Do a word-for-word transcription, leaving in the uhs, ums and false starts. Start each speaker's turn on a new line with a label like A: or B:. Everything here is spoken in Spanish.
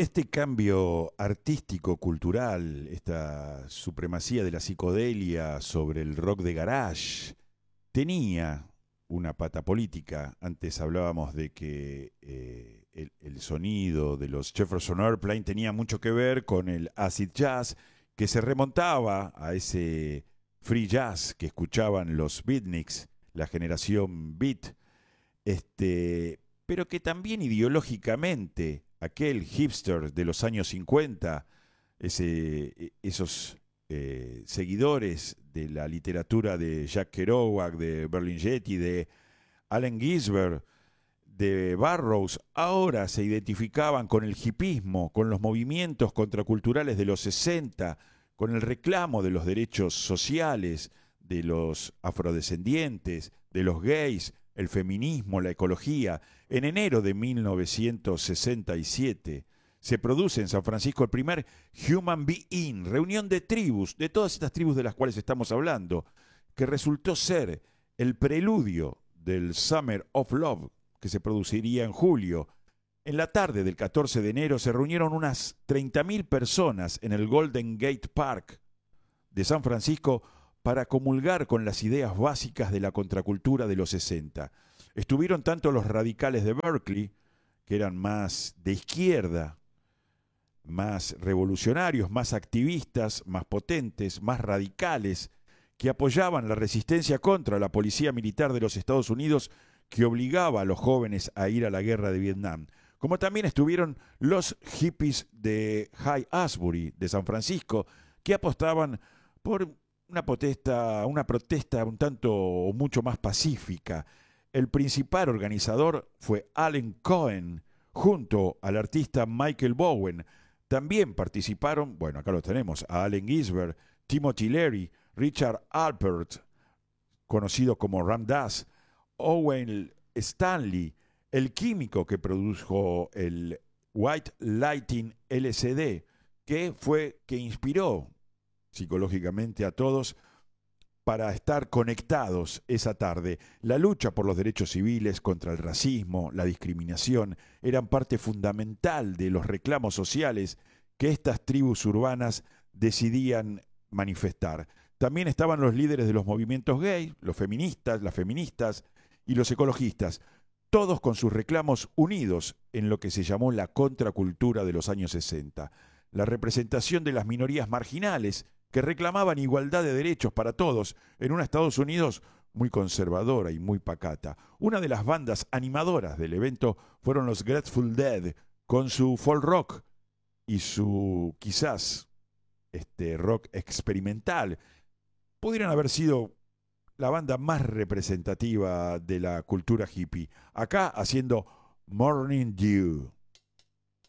A: Este cambio artístico, cultural, esta supremacía de la psicodelia sobre el rock de garage, tenía una pata política. Antes hablábamos de que eh, el, el sonido de los Jefferson Airplane tenía mucho que ver con el acid jazz, que se remontaba a ese free jazz que escuchaban los beatniks, la generación beat, este, pero que también ideológicamente aquel hipster de los años cincuenta, ese, e, esos eh, seguidores de la literatura de Jack Kerouac, de Berlinghetti, de Allen Ginsberg, de Burroughs, ahora se identificaban con el hipismo, con los movimientos contraculturales de los sesenta, con el reclamo de los derechos sociales de los afrodescendientes, de los gays, el feminismo, la ecología. En enero de mil novecientos sesenta y siete se produce en San Francisco el primer Human Being, reunión de tribus, de todas estas tribus de las cuales estamos hablando, que resultó ser el preludio del Summer of Love, que se produciría en julio. En la tarde del catorce de enero se reunieron unas treinta mil personas en el Golden Gate Park de San Francisco para comulgar con las ideas básicas de la contracultura de los sesenta. Estuvieron tanto los radicales de Berkeley, que eran más de izquierda, más revolucionarios, más activistas, más potentes, más radicales, que apoyaban la resistencia contra la policía militar de los Estados Unidos que obligaba a los jóvenes a ir a la guerra de Vietnam. Como también estuvieron los hippies de High Asbury, de San Francisco, que apostaban por una protesta, una protesta un tanto o mucho más pacífica. El principal organizador fue Allen Cohen, junto al artista Michael Bowen. También participaron, bueno, acá lo tenemos, a Allen Ginsberg, Timothy Leary, Richard Alpert, conocido como Ram Dass, Owen Stanley, el químico que produjo el White Lighting L C D, que fue que inspiró psicológicamente a todos para estar conectados esa tarde. La lucha por los derechos civiles, contra el racismo, la discriminación, eran parte fundamental de los reclamos sociales que estas tribus urbanas decidían manifestar. También estaban los líderes de los movimientos gay, los feministas, las feministas y los ecologistas, todos con sus reclamos unidos en lo que se llamó la contracultura de los años sesenta. La representación de las minorías marginales que reclamaban igualdad de derechos para todos en una Estados Unidos muy conservadora y muy pacata. Una de las bandas animadoras del evento fueron los Grateful Dead, con su folk rock y su quizás este rock experimental. Pudieran haber sido la banda más representativa de la cultura hippie, acá haciendo Morning Dew.